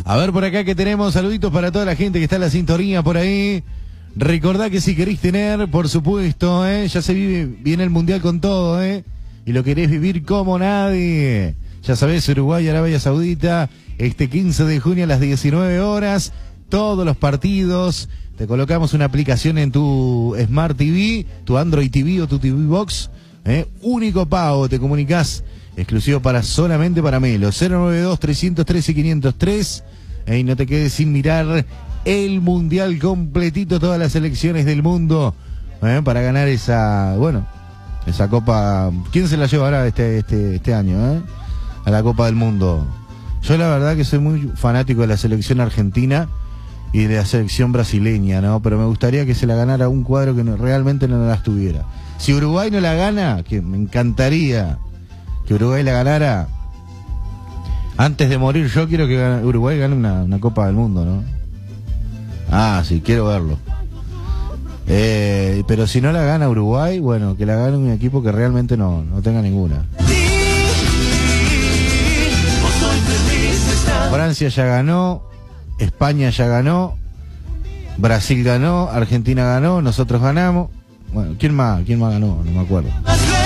A ver por acá que tenemos saluditos para toda la gente que está en la sintonía por ahí. Recordá que si queréis tener, por supuesto, ya se viene el Mundial con todo, y lo querés vivir como nadie. Ya sabés, Uruguay, Arabia Saudita, este 15 de junio a las 19 horas, todos los partidos. Te colocamos una aplicación en tu Smart TV, tu Android TV o tu TV Box, único pago, te comunicás, exclusivo solamente para Melo, 092-313-503, y no te quedes sin mirar el Mundial completito, todas las selecciones del mundo, para ganar esa Copa. ¿Quién se la llevará este año, a la Copa del Mundo? Yo la verdad que soy muy fanático de la selección argentina y de la selección brasileña, ¿no? Pero me gustaría que se la ganara un cuadro que realmente no las tuviera. Si Uruguay no la gana, que me encantaría que Uruguay la ganara, antes de morir yo quiero que Uruguay gane una Copa del Mundo, ¿no? Ah, sí, quiero verlo. Pero si no la gana Uruguay, bueno, que la gane un equipo que realmente no tenga ninguna. Francia ya ganó, España ya ganó, Brasil ganó, Argentina ganó, nosotros ganamos. Bueno, ¿quién más ganó? No me acuerdo.